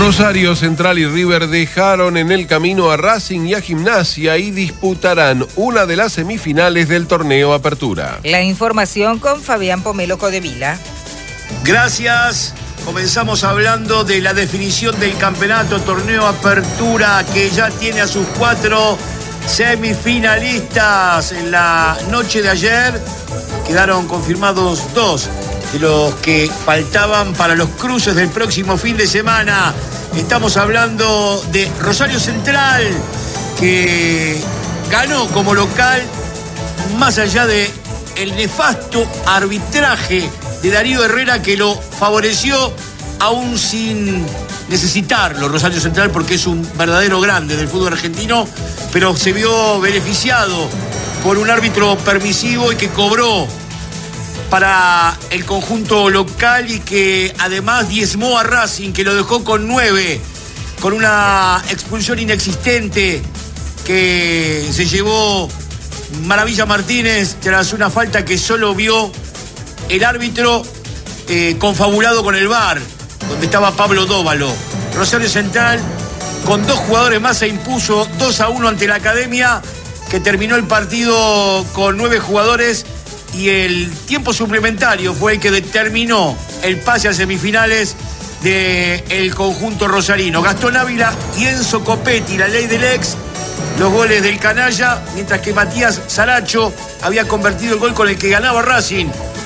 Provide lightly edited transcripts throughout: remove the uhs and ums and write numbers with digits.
Rosario Central y River dejaron en el camino a Racing y a Gimnasia y disputarán una de las semifinales del torneo Apertura. La información con Fabián Pomelo Codevila. Gracias. Comenzamos hablando de la definición del campeonato torneo Apertura, que ya tiene a sus 4 semifinalistas. En la noche de ayer quedaron confirmados 2 de los que faltaban para los cruces del próximo fin de semana. Estamos hablando de Rosario Central, que ganó como local, más allá de el nefasto arbitraje de Darío Herrera, que lo favoreció aún sin necesitarlo Rosario Central, porque es un verdadero grande del fútbol argentino, pero se vio beneficiado por un árbitro permisivo y que cobró para el conjunto local y que además diezmó a Racing, que lo dejó con 9, con una expulsión inexistente que se llevó Maravilla Martínez tras una falta que solo vio el árbitro, confabulado con el VAR, donde estaba Pablo Dóvalo. Rosario Central, con 2 jugadores más, se impuso 2-1 ante la Academia, que terminó el partido con 9 jugadores, y el tiempo suplementario fue el que determinó el pase a semifinales del conjunto rosarino. Gastón Ávila y Enzo Copetti, la ley del ex, los goles del canalla, mientras que Matías Saracho había convertido el gol con el que ganaba Racing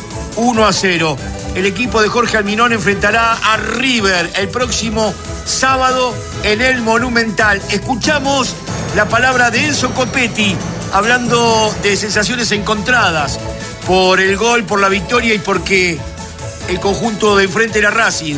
1-0. El equipo de Jorge Alminón enfrentará a River el próximo sábado en el Monumental. Escuchamos la palabra de Enzo Copetti, hablando de sensaciones encontradas por el gol, por la victoria y porque el conjunto de enfrente era Racing,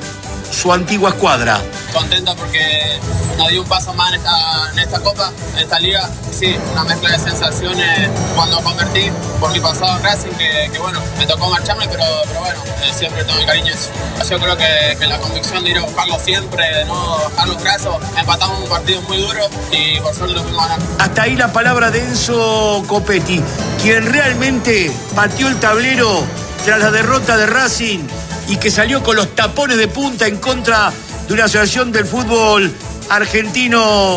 su antigua escuadra. Contento porque nos dio un paso más en esta Copa, en esta Liga. Sí, una mezcla de sensaciones cuando convertí por mi pasado en Racing, que bueno, me tocó marcharme, pero bueno, siempre tengo mi cariño eso. Yo creo que la convicción de ir a buscarlo siempre, de no dejar los brazos, empatamos un partido muy duro y por suerte lo pudimos ganar. Hasta ahí la palabra de Enzo Copetti, quien realmente pateó el tablero tras la derrota de Racing y que salió con los tapones de punta en contra de una asociación del fútbol argentino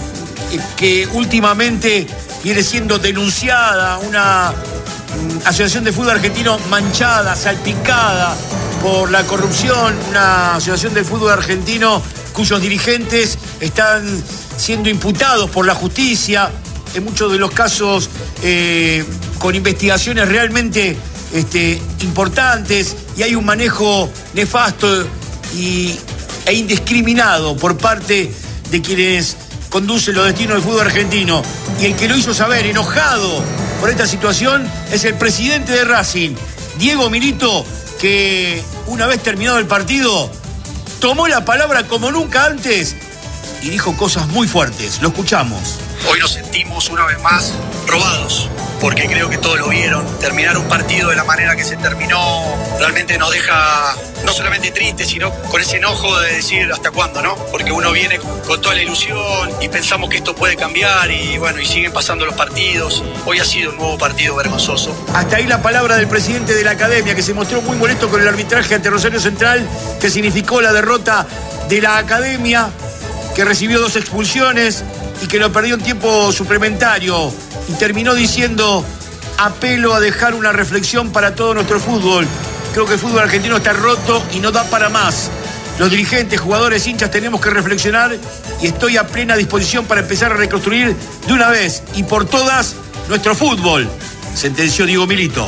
que últimamente viene siendo denunciada, una asociación de fútbol argentino manchada, salpicada por la corrupción, una asociación del fútbol argentino cuyos dirigentes están siendo imputados por la justicia, en muchos de los casos con investigaciones realmente importantes, y hay un manejo nefasto e indiscriminado por parte de quienes conducen los destinos del fútbol argentino. Y el que lo hizo saber, enojado por esta situación, es el presidente de Racing, Diego Milito, que una vez terminado el partido tomó la palabra como nunca antes y dijo cosas muy fuertes. Lo escuchamos. Hoy nos sentimos una vez más robados, porque creo que todos lo vieron. Terminar un partido de la manera que se terminó realmente nos deja no solamente tristes, sino con ese enojo de decir hasta cuándo, ¿no? Porque uno viene con toda la ilusión y pensamos que esto puede cambiar y bueno, y siguen pasando los partidos. Hoy ha sido un nuevo partido vergonzoso. Hasta ahí la palabra del presidente de la Academia, que se mostró muy molesto con el arbitraje ante Rosario Central, que significó la derrota de la Academia, que recibió 2 expulsiones y que lo perdió en tiempo suplementario, y terminó diciendo: apelo a dejar una reflexión para todo nuestro fútbol. Creo que el fútbol argentino está roto y no da para más. Los dirigentes, jugadores, hinchas tenemos que reflexionar y estoy a plena disposición para empezar a reconstruir de una vez y por todas nuestro fútbol, sentenció Diego Milito.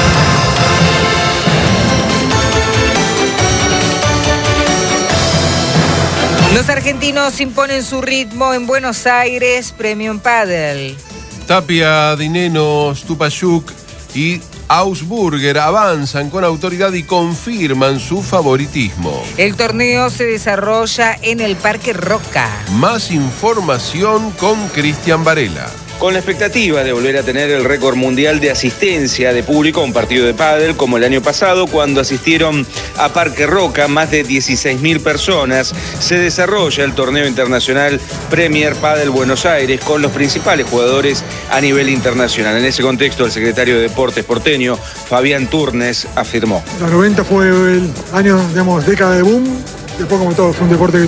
Los argentinos imponen su ritmo en Buenos Aires, Premium Padel. Tapia, Dineno, Stupasuk y Augsburger avanzan con autoridad y confirman su favoritismo. El torneo se desarrolla en el Parque Roca. Más información con Cristian Varela. Con la expectativa de volver a tener el récord mundial de asistencia de público a un partido de pádel como el año pasado, cuando asistieron a Parque Roca más de 16.000 personas, se desarrolla el torneo internacional Premier Padel Buenos Aires con los principales jugadores a nivel internacional. En ese contexto, el secretario de Deportes porteño, Fabián Turnes, afirmó: Los 90 fue el año, digamos, década de boom. Después, como todo, fue un deporte que